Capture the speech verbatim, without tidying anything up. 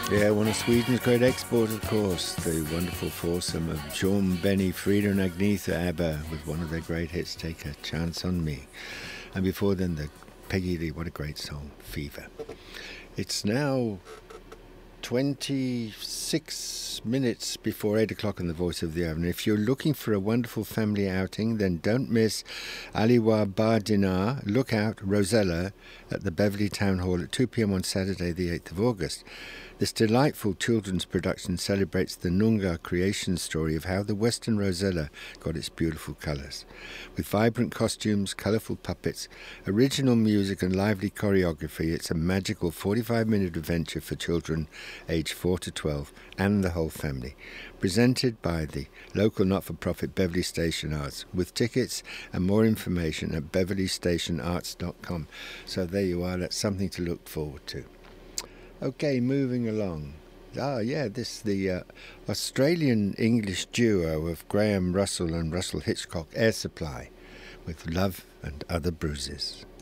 Yeah, one of Sweden's great exports, of course, the wonderful foursome of Sean, Benny, Frida and Agnetha ABBA with one of their great hits, Take a Chance on Me. And before then, the Peggy Lee, what a great song, Fever. It's now twenty-six minutes before eight o'clock on The Voice of the Hour. And if you're looking for a wonderful family outing, then don't miss Aliwa Bar Dinar, Lookout, Rosella at the Beverley Town Hall at two p.m. on Saturday the eighth of August. This delightful children's production celebrates the Noongar creation story of how the Western Rosella got its beautiful colours. With vibrant costumes, colourful puppets, original music and lively choreography, it's a magical forty-five minute adventure for children aged four to twelve and the whole family. Presented by the local not-for-profit Beverley Station Arts, with tickets and more information at beverley station arts dot com. So there you are, that's something to look forward to. Okay, moving along. Ah, yeah, this the uh, Australian-English duo of Graham Russell and Russell Hitchcock, Air Supply, with Love and Other Bruises.